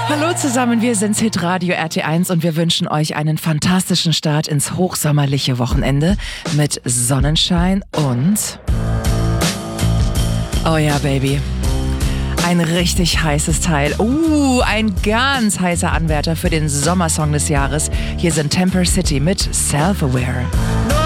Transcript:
Hallo zusammen, wir sind Hitradio RT1 und wir wünschen euch einen fantastischen Start ins hochsommerliche Wochenende mit Sonnenschein und... Oh ja, Baby. Ein richtig heißes Teil. Ein ganz heißer Anwärter für den Sommersong des Jahres. Hier sind Temper City mit Self-Aware.